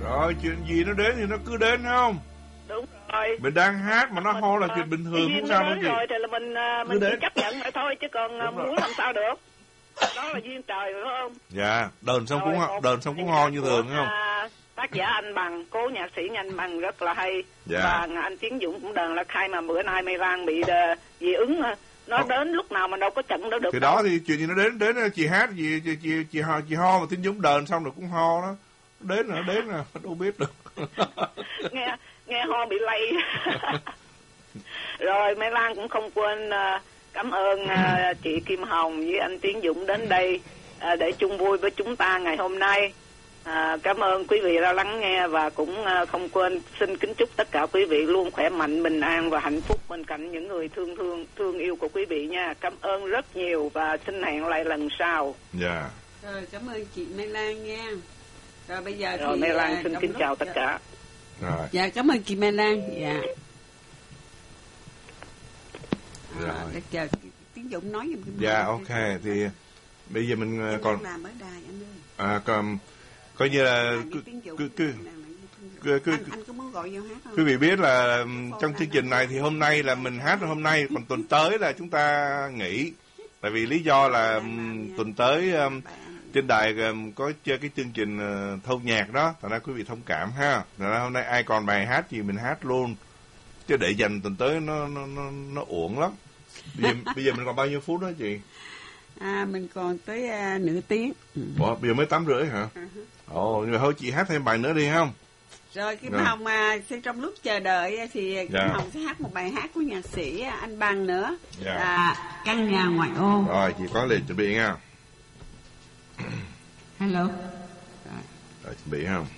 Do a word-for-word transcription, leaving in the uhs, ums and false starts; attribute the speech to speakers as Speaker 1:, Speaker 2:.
Speaker 1: Rồi chuyện gì nó đến thì nó cứ đến không?
Speaker 2: Đúng rồi.
Speaker 1: Mình đang hát mà nó mình, ho là chuyện bình thường không sao đâu chị.
Speaker 2: Rồi thì là mình mình chỉ chấp nhận vậy thôi chứ còn đúng muốn rồi. Làm sao được. Đó là duyên trời phải không?
Speaker 1: Dạ, đờn xong cũng ho, đờn xong cũng ho như thường không?
Speaker 2: À, tác giả anh Bằng, cố nhạc sĩ anh Bằng rất là hay.
Speaker 1: Dạ.
Speaker 2: Và anh Tiến Dũng cũng đờn là khai mà bữa nay Mai Lan bị dị ứng nó oh. đến lúc nào mà đâu có chận đâu được.
Speaker 1: Thì
Speaker 2: đâu.
Speaker 1: Đó thì chuyện gì nó đến đến chị hát gì chị chị chị ho chị ho mà Tiến Dũng đờn xong rồi cũng ho đó. Đến rồi đến rồi đâu biết được.
Speaker 2: nghe nghe ho bị lây. Rồi Mai Lan cũng không quên uh, cảm ơn uh, chị Kim Hồng với anh Tiến Dũng đến đây uh, để chung vui với chúng ta ngày hôm nay. À, cảm ơn quý vị đã lắng nghe và cũng à, không quên xin kính chúc tất cả quý vị luôn khỏe mạnh, bình an và hạnh phúc bên cạnh những người thương thương thương yêu của quý vị nha. Cảm ơn rất nhiều và xin hẹn lại lần sau.
Speaker 1: Dạ. Yeah.
Speaker 3: Rồi cảm ơn chị Mai Lan nha. Rồi bây giờ
Speaker 2: rồi,
Speaker 3: thì
Speaker 2: Mai Lan xin kính chào tất cả.
Speaker 1: Rồi.
Speaker 3: Dạ cảm ơn chị Mai Lan. Dạ.
Speaker 1: Rồi.
Speaker 3: À, để chờ Tiến Dũng nói giùm.
Speaker 1: Dạ ok thì bây giờ mình
Speaker 3: em
Speaker 1: còn
Speaker 3: làm ở đài anh ơi.
Speaker 1: À còn coi như là cứ cứ cứ cứ cứ
Speaker 3: anh có muốn gọi vô hát không?
Speaker 1: Quý vị biết là trong chương trình này thì hôm nay là mình hát hôm nay, còn tuần tới là chúng ta nghỉ. Tại vì lý do là um, tuần tới um, trên đài um, có chơi cái chương trình uh, thâu nhạc đó, thành ra quý vị thông cảm ha. Thành ra hôm nay ai còn bài hát gì mình hát luôn, chứ để dành tuần tới nó nó nó nó uổng lắm. Bây giờ, bây giờ mình còn bao nhiêu phút đó chị?
Speaker 3: À mình còn tới uh, nửa tiếng.
Speaker 1: Ủa, bây giờ mới tám rưỡi hả? Ồ, nhưng mà thôi chị hát thêm bài nữa đi không?
Speaker 3: Rồi Kim rồi. Hồng à, trong lúc chờ đợi thì Kim dạ. Hồng sẽ hát một bài hát của nhạc sĩ anh Bằng nữa.
Speaker 1: Dạ.
Speaker 3: À, Căn Nhà Ngoại Ô.
Speaker 1: Rồi chị có liền chuẩn bị nha.
Speaker 3: Hello.
Speaker 1: Rồi chuẩn bị không?